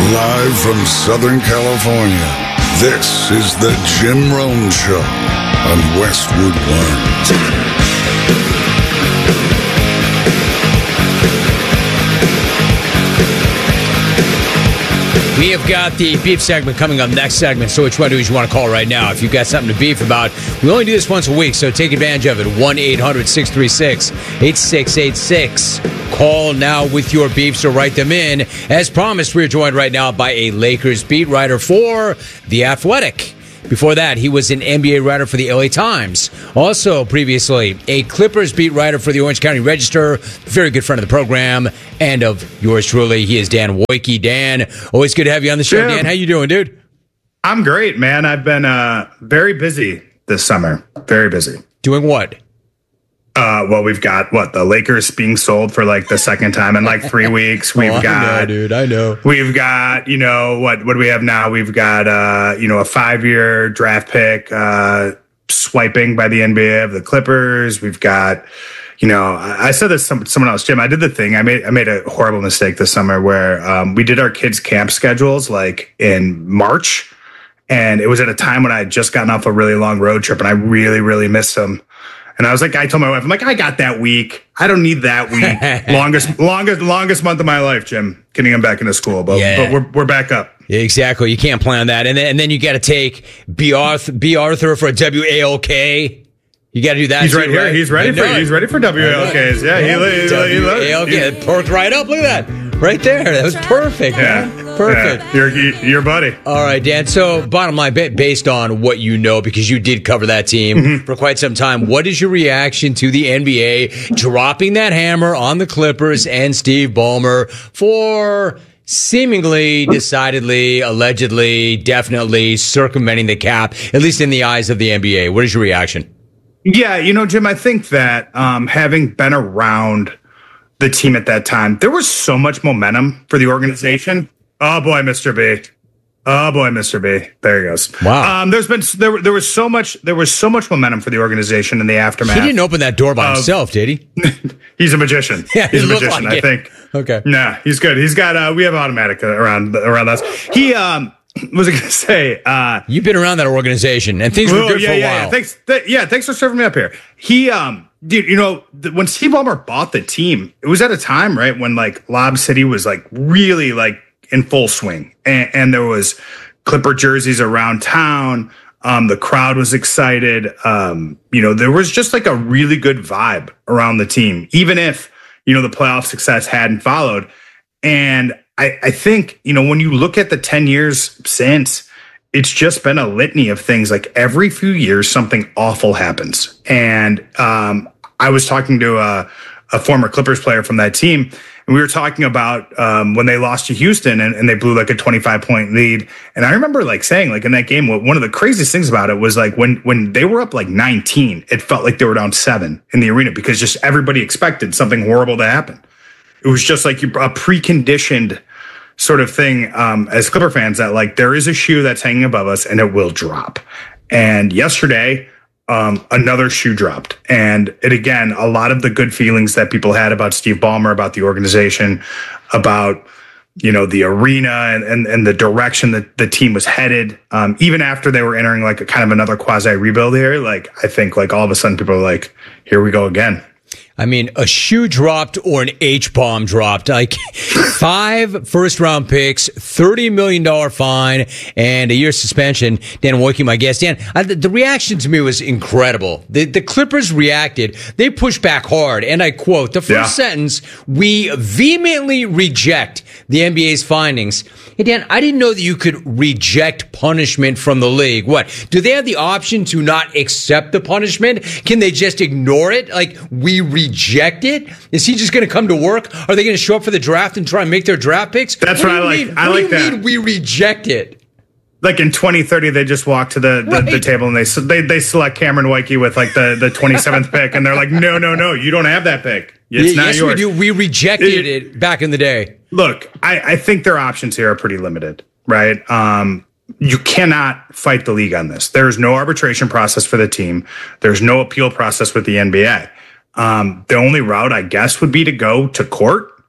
Live from Southern California, this is the Jim Rome Show on Westwood One. We have got the beef segment coming up next segment, so which one do you want to call right now? If you've got something to beef about, we only do this once a week, so take advantage of it. 1-800-636-8686. Call now with your beefs or write them in. As promised, we're joined right now by a Lakers beat writer for The Athletic. Before that, he was an NBA writer for the LA Times. Also, previously, a Clippers beat writer for the Orange County Register. Very good friend of the program and of yours truly. He is Dan Wojcicki. Dan, always good to have you on the show. Dan, how you doing, dude? I'm great, man. I've been very busy this summer. Very busy. Doing what? Well, we've got the Lakers being sold for like the second time in like 3 weeks. We've got, I know, dude. I know. We've got, what do we have now? We've got, a 5-year draft pick swiping by the NBA of the Clippers. We've got, I said this to someone else, Jim. I did the thing. I made a horrible mistake this summer where we did our kids' camp schedules like in March, and it was at a time when I had just gotten off a really long road trip, and I really, really missed them. And I was like, I told my wife, I'm like, I got that week. I don't need that week. longest month of my life, Jim, getting him back into school. But we're back up. Yeah, exactly. You can't plan that. And then you got to take B. Arthur for a WALK. You got to do that. He's right here. Right? He's ready for WALKs. Yeah, he WALK. Perked right up. Look at that. Right there. That was perfect. Yeah. Man. Perfect. Yeah. Your buddy. All right, Dan. So bottom line, based on what you know, because you did cover that team for quite some time, what is your reaction to the NBA dropping that hammer on the Clippers and Steve Ballmer for seemingly, decidedly, allegedly, definitely circumventing the cap, at least in the eyes of the NBA? What is your reaction? Yeah, Jim, I think that having been around the team at that time, there was so much momentum for the organization. Oh boy, Mr. B. There he goes. Wow. There was so much momentum for the organization in the aftermath. He didn't open that door by himself, did he? He's a magician. Yeah, he's a magician, like I think. Okay. Nah, he's good. He's got we have automatic around us. He was I going to say? You've been around that organization, and things were good for a while. Thanks for serving me up here. He, dude, when Steve Ballmer bought the team, it was at a time, right, when like Lob City was like really like in full swing, and there was Clipper jerseys around town. The crowd was excited. There was just like a really good vibe around the team, even if the playoff success hadn't followed. And I think, when you look at the 10 years since, it's just been a litany of things. Like every few years, something awful happens. And I was talking to a former Clippers player from that team, and we were talking about when they lost to Houston and they blew like a 25-point lead. And I remember like saying, like in that game, one of the craziest things about it was like when they were up like 19, it felt like they were down 7 in the arena because just everybody expected something horrible to happen. It was just like a preconditioned sort of thing as Clipper fans that like there is a shoe that's hanging above us and it will drop. And yesterday, another shoe dropped. And it again, a lot of the good feelings that people had about Steve Ballmer, about the organization, about the arena and the direction that the team was headed. Even after they were entering like a kind of another quasi rebuild here, like I think like all of a sudden people are like, here we go again. I mean, a shoe dropped or an H-bomb dropped. Like 5 first-round picks, $30 million fine, and a year suspension. Dan Wojcicki, my guest. Dan, the reaction to me was incredible. The Clippers reacted. They pushed back hard, and I quote, the first sentence, "We vehemently reject the NBA's findings." Hey, Dan, I didn't know that you could reject punishment from the league. What? Do they have the option to not accept the punishment? Can they just ignore it? Like, we reject it? Is he just going to come to work? Are they going to show up for the draft and try and make their draft picks? That's what I like. I like that. What do you mean we reject it? Like in 2030, they just walk to the table and they select Cameron Wojcicki with like the 27th pick, and they're like, no, you don't have that pick. It's not yours. Yes, we do. We rejected it back in the day. Look, I think their options here are pretty limited, right? You cannot fight the league on this. There's no arbitration process for the team. There's no appeal process with the NBA. The only route, I guess, would be to go to court.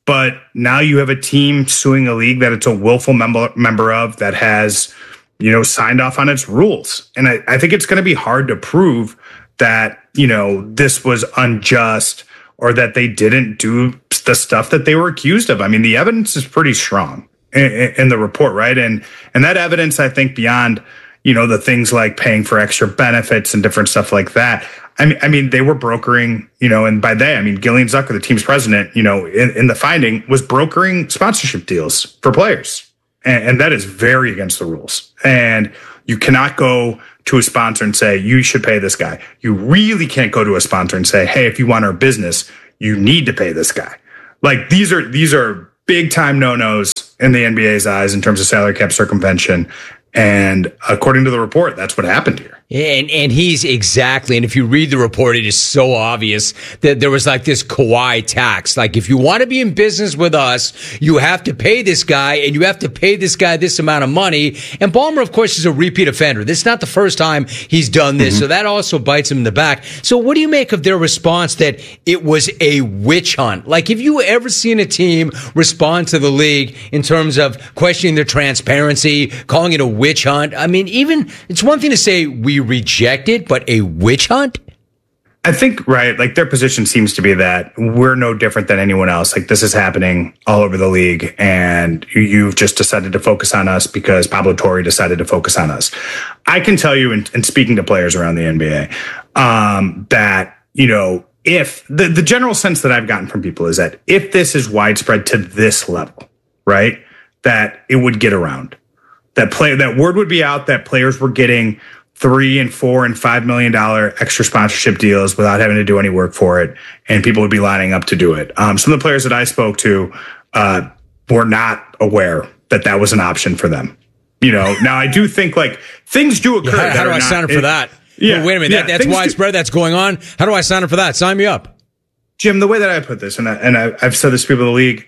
But now you have a team suing a league that it's a willful member of that has, signed off on its rules. And I think it's going to be hard to prove that, this was unjust or that they didn't do the stuff that they were accused of. I mean, the evidence is pretty strong in the report, right? And that evidence, I think, beyond, the things like paying for extra benefits and different stuff like that. I mean, they were brokering, and by they, I mean, Gillian Zucker, the team's president, in the finding was brokering sponsorship deals for players. And that is very against the rules. And you cannot go to a sponsor and say, you should pay this guy. You really can't go to a sponsor and say, hey, if you want our business, you need to pay this guy. Like these are big time no-nos in the NBA's eyes in terms of salary cap circumvention. And according to the report, that's what happened here. And he's exactly, and if you read the report, it is so obvious that there was like this Kawhi tax. Like, if you want to be in business with us, you have to pay this guy, and you have to pay this guy this amount of money. And Ballmer, of course, is a repeat offender. This is not the first time he's done this, so that also bites him in the back. So what do you make of their response that it was a witch hunt? Like, have you ever seen a team respond to the league in terms of questioning their transparency, calling it a witch hunt? I mean, even, it's one thing to say we reject it, but a witch hunt? I think, right, like their position seems to be that we're no different than anyone else. Like, this is happening all over the league, and you've just decided to focus on us because Pablo Torre decided to focus on us. I can tell you, in speaking to players around the NBA, that, if the general sense that I've gotten from people is that if this is widespread to this level, right, that it would get around. That word would be out that players were getting $3 and $4 and $5 million extra sponsorship deals without having to do any work for it, and people would be lining up to do it. Some of the players that I spoke to were not aware that that was an option for them. Now I do think like things do occur. Yeah, how do I sign up for that? Yeah, wait a minute, that's widespread. That's going on. How do I sign up for that? Sign me up, Jim. The way that I put this, and I've said this to people in the league.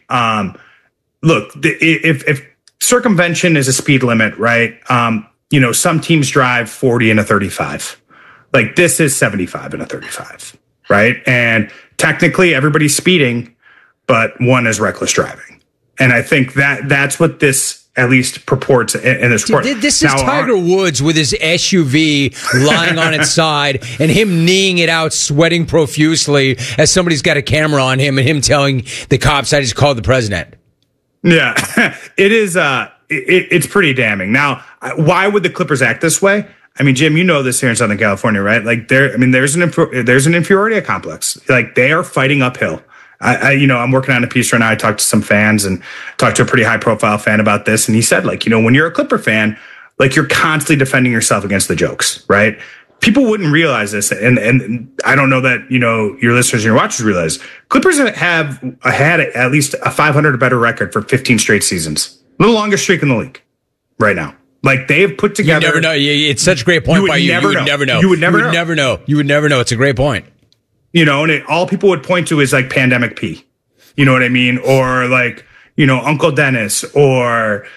Look, if circumvention is a speed limit, right? Some teams drive 40 in a 35. Like, this is 75 in a 35, right? And technically everybody's speeding, but one is reckless driving. And I think that's what this at least purports in this report. This is Tiger Woods with his SUV lying on its side and him kneeing it out, sweating profusely as somebody's got a camera on him and him telling the cops, I just called the president. Yeah, it is. It's pretty damning. Now, why would the Clippers act this way? I mean, Jim, you know this here in Southern California, right? Like, there's an inferiority complex. Like, they are fighting uphill. I'm working on a piece right now. I talked to some fans and talked to a pretty high profile fan about this, and he said, like, when you're a Clipper fan, like, you're constantly defending yourself against the jokes, right? People wouldn't realize this, and I don't know that your listeners and your watchers realize. Clippers have had at least a 500 or better record for 15 straight seasons, the longest streak in the league right now. Like, they've put together. You never know. It's such a great point by you. You would never know. You would never know. You would never know. It's a great point. And all people would point to is like Pandemic P. You know what I mean? Or like Uncle Dennis, or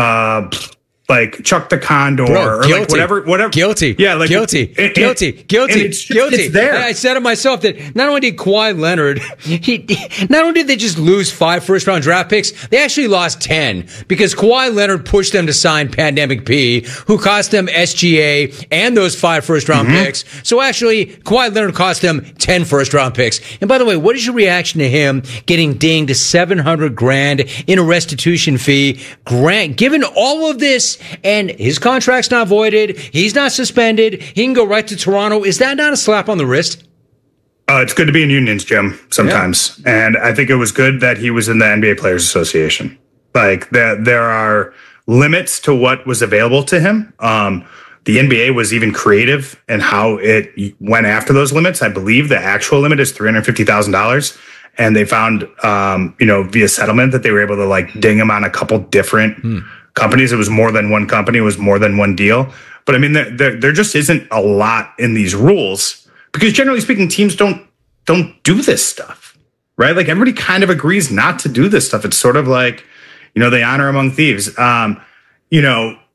like Chuck the Condor, or like whatever. Guilty. Yeah, like guilty. And it's there. I said to myself that not only did Kawhi Leonard, not only did they just lose 5 first-round draft picks, they actually lost 10 because Kawhi Leonard pushed them to sign Pandemic P, who cost them SGA and those 5 first-round picks. So actually, Kawhi Leonard cost them 10 first-round picks. And by the way, what is your reaction to him getting dinged $700,000 in a restitution fee? Given all of this. And his contract's not voided. He's not suspended. He can go right to Toronto. Is that not a slap on the wrist? It's good to be in unions, Jim, sometimes. Yeah. And I think it was good that he was in the NBA Players Association. Like, there are limits to what was available to him. The NBA was even creative in how it went after those limits. I believe the actual limit is $350,000. And they found, via settlement that they were able to, like, ding him on a couple different companies. It was more than one company. It was more than one deal. But I mean, there just isn't a lot in these rules because generally speaking, teams don't do this stuff, right? Like, everybody kind of agrees not to do this stuff. It's sort of like, they honor among thieves. The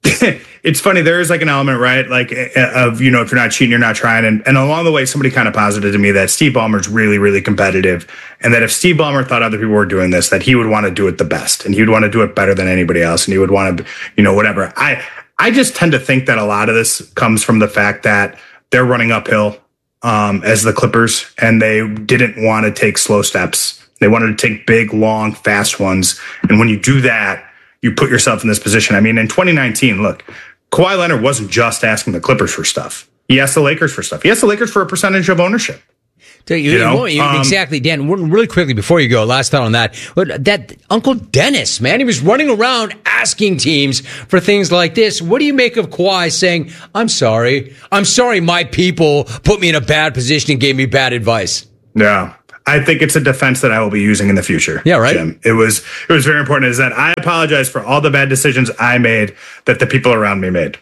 it's funny. There is like an element, right? Like of, if you're not cheating, you're not trying. And along the way, somebody kind of posited to me that Steve Ballmer's really, really competitive. And that if Steve Ballmer thought other people were doing this, that he would want to do it the best and he would want to do it better than anybody else. And he would want to, whatever. I just tend to think that a lot of this comes from the fact that they're running uphill as the Clippers, and they didn't want to take slow steps. They wanted to take big, long, fast ones. And when you do that, you put yourself in this position. I mean, in 2019, look, Kawhi Leonard wasn't just asking the Clippers for stuff. He asked the Lakers for stuff. He asked the Lakers for a percentage of ownership. Exactly, Dan. Really quickly before you go, last thought on that. That Uncle Dennis, man, he was running around asking teams for things like this. What do you make of Kawhi saying, I'm sorry, my people put me in a bad position and gave me bad advice? Yeah. I think it's a defense that I will be using in the future. Yeah, right. Jim. It was very important is that I apologize for all the bad decisions I made that the people around me made.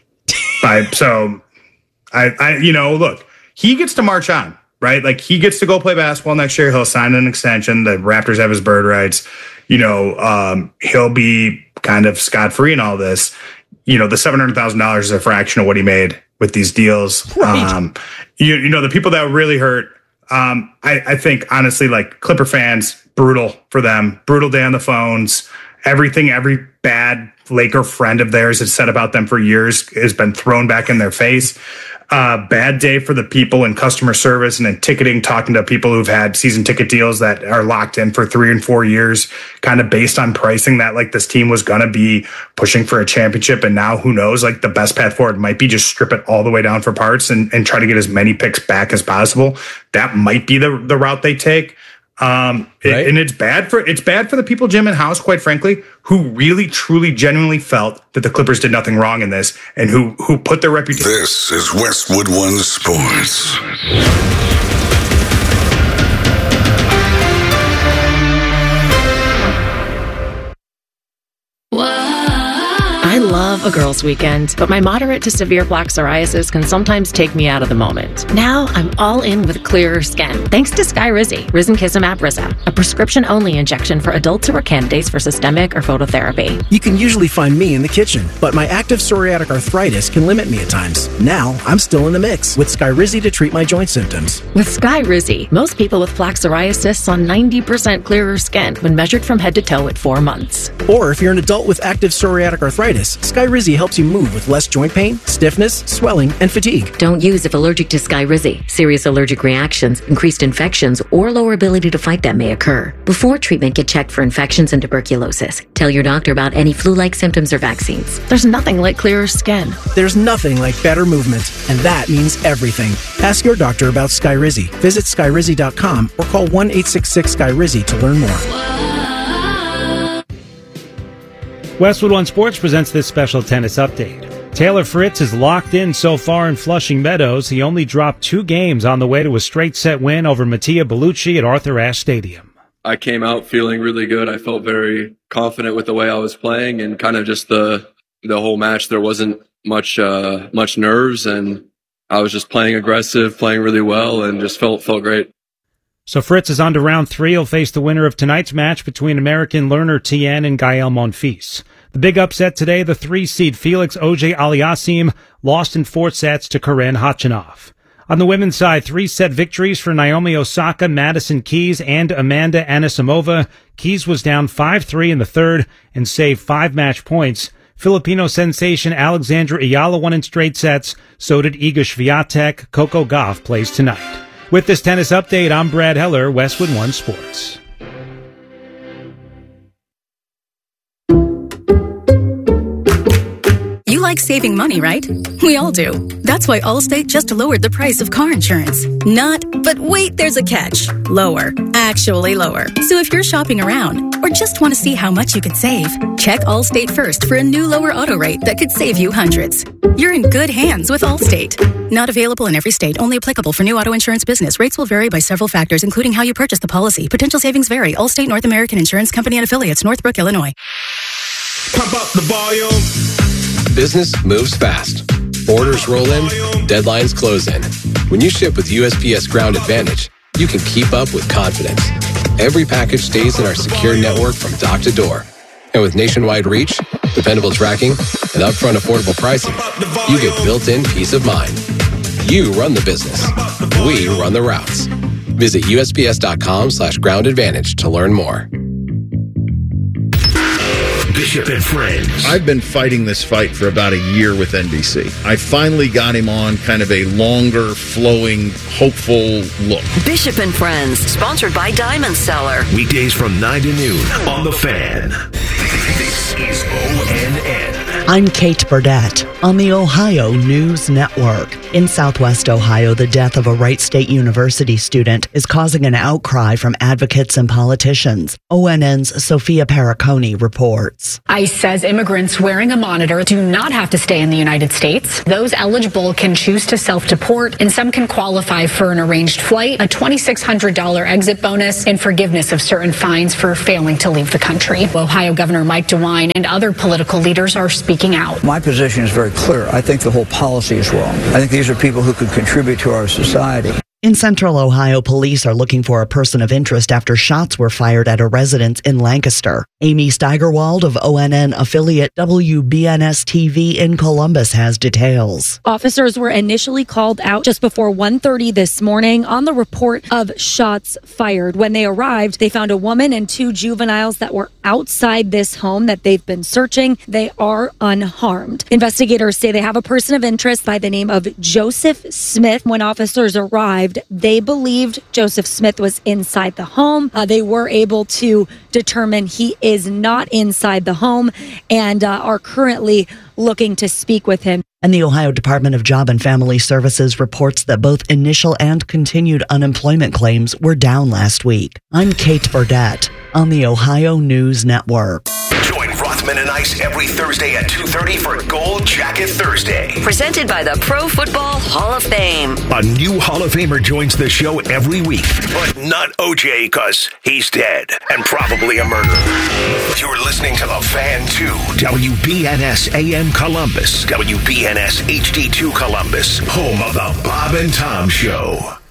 Look, he gets to march on, right? Like he gets to go play basketball next year. He'll sign an extension. The Raptors have his bird rights. He'll be kind of scot-free in all this. The $700,000 is a fraction of what he made with these deals. Right. The people that really hurt, I think honestly, like Clipper fans, brutal for them, brutal day on the phones. Every bad Laker friend of theirs has said about them for years has been thrown back in their face. Bad day for the people in customer service and in ticketing, talking to people who've had season ticket deals that are locked in for 3 and 4 years, kind of based on pricing that like this team was going to be pushing for a championship. And now who knows, like the best path forward might be just strip it all the way down for parts and try to get as many picks back as possible. That might be the route they take. Right. And it's bad for the people, Jim and House, quite frankly, who really, truly, genuinely felt that the Clippers did nothing wrong in this and who put their reputation. This is Westwood One Sports. I love a girls' weekend, but my moderate to severe plaque psoriasis can sometimes take me out of the moment. Now I'm all in with clearer skin, thanks to Skyrizi, Risankizumab Rizza, a prescription-only injection for adults who are candidates for systemic or phototherapy. You can usually find me in the kitchen, but my active psoriatic arthritis can limit me at times. Now I'm still in the mix with Skyrizi to treat my joint symptoms. With Skyrizi, most people with plaque psoriasis saw 90% clearer skin when measured from head to toe at 4 months. Or if you're an adult with active psoriatic arthritis, Skyrizi helps you move with less joint pain, stiffness, swelling, and fatigue. Don't use if allergic to Skyrizi. Serious allergic reactions, increased infections, or lower ability to fight them may occur. Before treatment, get checked for infections and tuberculosis. Tell your doctor about any flu-like symptoms or vaccines. There's nothing like clearer skin. There's nothing like better movement, and that means everything. Ask your doctor about Skyrizi. Visit Skyrizi.com or call 1-866-SKYRIZI to learn more. Westwood One Sports presents this special tennis update. Taylor Fritz is locked in so far in Flushing Meadows. He only dropped 2 games on the way to a straight set win over Mattia Bellucci at Arthur Ashe Stadium. I came out feeling really good. I felt very confident with the way I was playing and kind of just the whole match. There wasn't much nerves, and I was just playing aggressive, playing really well, and just felt great. So Fritz is on to round 3. He'll face the winner of tonight's match between American Lerner Tien and Gael Monfils. The big upset today, the 3-seed Felix Auger-Aliassime lost in 4 sets to Karen Khachanov. On the women's side, 3-set victories for Naomi Osaka, Madison Keys, and Amanda Anisimova. Keys was down 5-3 in the third and saved 5 match points. Filipino sensation Alexandra Ayala won in straight sets. So did Iga Swiatek. Coco Gauff plays tonight. With this tennis update, I'm Brad Heller, Westwood One Sports. You like saving money, right? We all do. That's why Allstate just lowered the price of car insurance. Not, but wait, there's a catch. Lower. Actually lower. So if you're shopping around or just want to see how much you could save, check Allstate first for a new lower auto rate that could save you hundreds. You're in good hands with Allstate. Not available in every state. Only applicable for new auto insurance business. Rates will vary by several factors, including how you purchase the policy. Potential savings vary. Allstate North American Insurance Company and Affiliates, Northbrook, Illinois. Pump up the volume. Business moves fast. Orders roll in, deadlines close in. When you ship with USPS Ground Advantage, you can keep up with confidence. Every package stays in our secure network from dock to door. And with nationwide reach, dependable tracking, and upfront affordable pricing, you get built-in peace of mind. You run the business. We run the routes. Visit USPS.com/Ground Advantage to learn more. Bishop and Friends. I've been fighting this fight for about a year with NBC. I finally got him on kind of a longer, flowing, hopeful look. Bishop and Friends, sponsored by Diamond Seller. Weekdays from 9 to noon on The Fan. This is ONN. I'm Kate Burdett on the Ohio News Network. In Southwest Ohio, the death of a Wright State University student is causing an outcry from advocates and politicians. ONN's Sophia Paraconi reports. ICE says immigrants wearing a monitor do not have to stay in the United States. Those eligible can choose to self-deport, and some can qualify for an arranged flight, a $2,600 exit bonus, and forgiveness of certain fines for failing to leave the country. Ohio Governor Mike DeWine and other political leaders are speaking out. My position is very clear. I think the whole policy is wrong. I think these are people who could contribute to our society. In Central Ohio, police are looking for a person of interest after shots were fired at a residence in Lancaster. Amy Steigerwald of ONN affiliate WBNS-TV in Columbus has details. Officers were initially called out just before 1:30 this morning on the report of shots fired. When they arrived, they found a woman and 2 juveniles that were outside this home that they've been searching. They are unharmed. Investigators say they have a person of interest by the name of Joseph Smith. When officers arrived, they believed Joseph Smith was inside the home. They were able to determine he is not inside the home and are currently looking to speak with him. And the Ohio Department of Job and Family Services reports that both initial and continued unemployment claims were down last week. I'm Kate Burdett on the Ohio News Network. Join Rothman and Ice every Thursday at 2:30 for Gold Jacket Thursday. Presented by the Pro Football Hall of Fame. A new Hall of Famer joins the show every week. But not OJ, because he's dead and probably a murderer. You're listening to The Fan 2, WBNS AM Columbus, WBNS HD2 Columbus, home of the Bob and Tom Show.